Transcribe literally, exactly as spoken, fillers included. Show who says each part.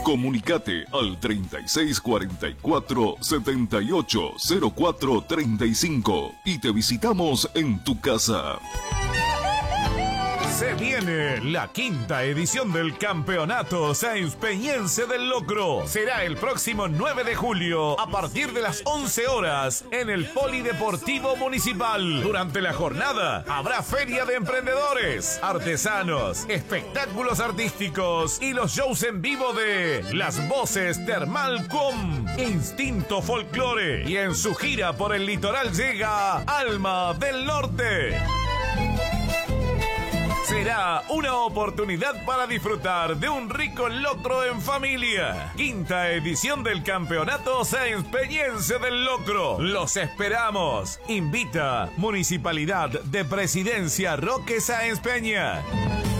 Speaker 1: Comunicate al treinta y seis cuarenta y cuatro, setenta y ocho cero cuatro treinta y cinco y te visitamos en tu casa.
Speaker 2: Se viene la quinta edición del Campeonato Sainz-Peñense del Locro. Será el próximo nueve de julio a partir de las once horas en el Polideportivo Municipal. Durante la jornada habrá feria de emprendedores, artesanos, espectáculos artísticos y los shows en vivo de Las Voces Termal Com, Instinto Folklore, y en su gira por el litoral llega Alma del Norte. Será una oportunidad para disfrutar de un rico locro en familia. Quinta edición del Campeonato Sainz-Peñense del Locro. Los esperamos. Invita Municipalidad de Presidencia Roque Sáenz Peña.